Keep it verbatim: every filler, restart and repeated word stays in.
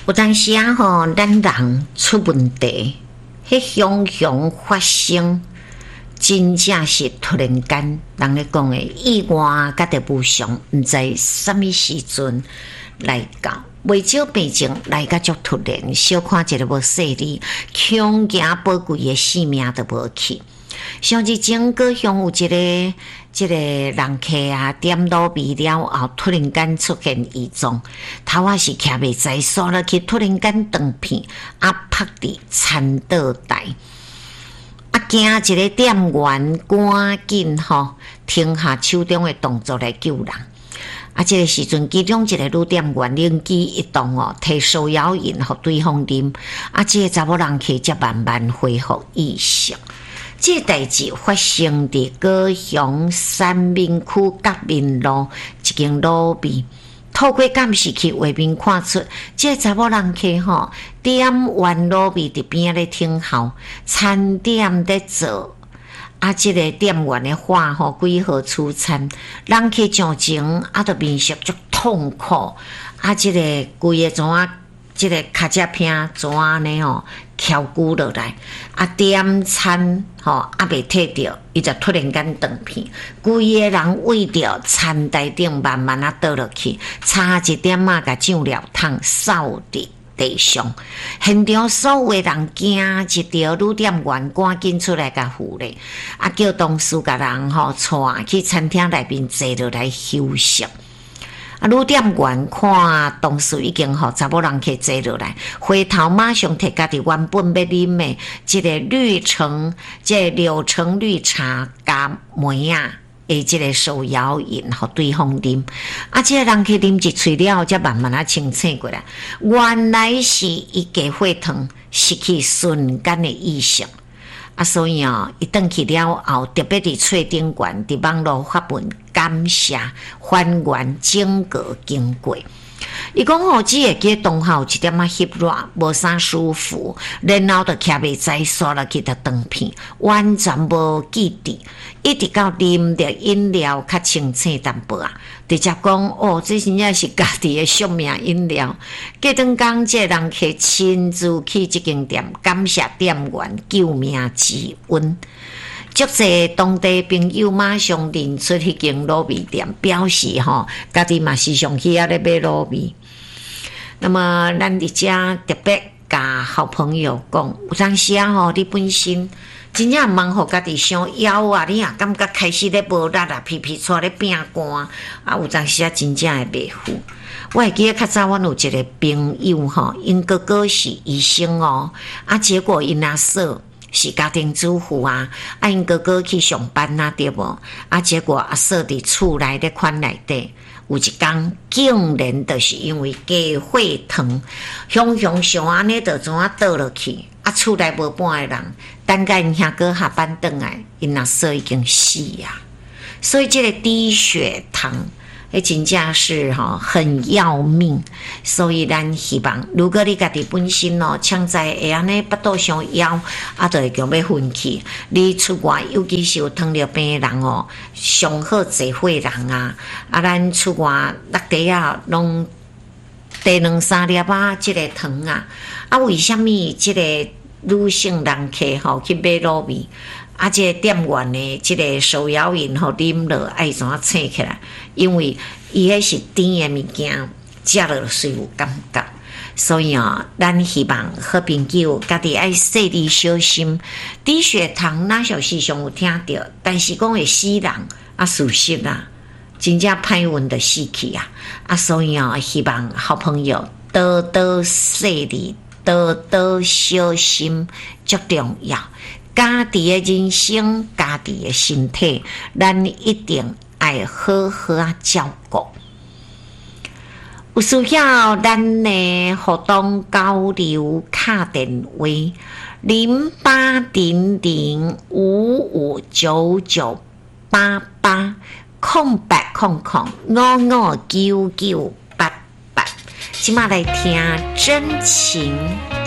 有当时啊吼，咱人出问题，迄雄雄发生，真正是突然间，人咧讲诶，意外甲着无常，毋知什么时阵来到。未少病情来甲足突然，小看一个无细腻，恐惊宝贵诶性命都无去。像日前高雄有一个即个人客啊，点路味了后，突然间出现异状，头啊是徛袂在，刷落去，突然间断片，啊趴伫餐桌台，啊惊一个店员赶紧吼停下手中的动作来救人。啊，这个时阵，其中一个女店员灵机一动哦，摕手摇饮互对方啉，啊，这个查某人客才慢慢恢复意识。这代志发生伫高雄三民区革命路一间路边，透过监视器画面看出，这查某人客吼点完路边伫边咧听候，餐点咧做。啊，即、这个店员的话吼，几号出餐，人客上前啊，着面色足痛苦，啊，即、这个规个怎啊，即、这个卡只片怎啊呢吼，翘骨落来，啊，点餐吼啊未摕着，伊就突然间断片，规个人为着餐台顶慢慢啊倒落去，差一点仔甲酱料桶扫伫地上，现场所有的人惊一条女店员赶紧出来甲扶咧，啊叫同事甲人吼带去餐厅内面坐落来休息。啊，女店员看同事已经吼查某人客坐落来，回头马上摕家己原本要啉的即个绿橙，即个柳橙绿茶加梅啊。诶，即个手摇饮，互对方啉，啊，即、这个人去啉一喙了，才慢慢啊清醒过来。原来是伊加血糖失去瞬间的意识，啊，所以哦，伊转去了后，特别伫册顶悬伫网络发文感谢还原整个经过。伊讲吼，只会记当下有一点仔翕热，无啥舒服，然后就徛袂在，刷落去就断片，完全无记忆，一直到啉着饮料较清醒淡薄啊。直接讲哦，这真正是家己的宿命饮料。过顿讲，这个人客亲自去这间店，感谢店员救命之恩。足侪当地朋友马上认出迄间卤味店，表示吼，家己嘛时常去遐咧买卤味。那么咱伫遮特别甲好朋友讲，有当时啊吼，你本身真正忙互家己伤枵啊，你也感觉开始咧无力啊，皮皮出咧变干啊，有当时啊真正会袂赴。我会记得较早，阮有一个朋友吼，因哥哥是医生哦，啊，结果因阿嫂是家庭主妇啊，啊，因哥哥去上班啊，对无？啊，结果阿嫂伫厝内咧款内底，有一天竟然就是因为加血糖，雄雄上安尼就怎啊倒落去，啊，厝内无半个人，等甲因兄哥下班转来，因阿嫂已经死啊，所以这个低血糖。迄真正是吼很要命，所以咱希望，如果你家己本身哦，强在会安尼腹肚上枵，啊，就会强要昏去。你出外，尤其是有糖尿病的人哦，上好坐火人啊，啊，咱出外落地啊，拢第两三粒啊，即个糖啊，啊，为虾米即个女性人客吼去买卤味？啊，这个店员的这个手摇饮吼啉落，爱怎啊醒起来？因为伊迄是甜的物件，食落虽有感觉，所以啊、哦，咱希望好朋友家己爱细致小心。低血糖哪小时上有听到，但是讲会死人啊，事实啦，真正歹运的死去啊！啊，所以啊、哦，希望好朋友多多细致，多多小心，足重要。家己的人生，家己的身体，咱一定爱好好啊照顾。有需要咱的互动交流卡电话零八零零五五九九八八空八空空五五九九八八。今嘛来听真情。